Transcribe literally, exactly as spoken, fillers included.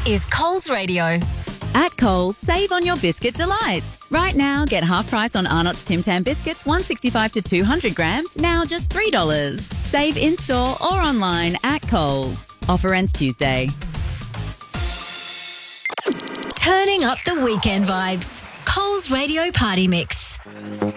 is Coles Radio. At Coles, save on your biscuit delights. Right now, get half price on Arnott's Tim Tam biscuits, one sixty-five to two hundred grams, now just three dollars. Save in-store or online at Coles. Offer ends Tuesday. Turning up the weekend vibes. Coles Radio Party Mix.